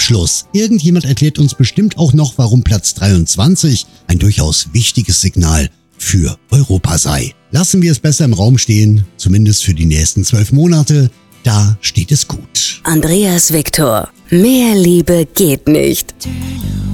Abschluss. Irgendjemand erklärt uns bestimmt auch noch, warum Platz 23 ein durchaus wichtiges Signal für Europa sei. Lassen wir es besser im Raum stehen, zumindest für die nächsten 12 Monate. Da steht es gut. Andreas Victor: Mehr Liebe geht nicht.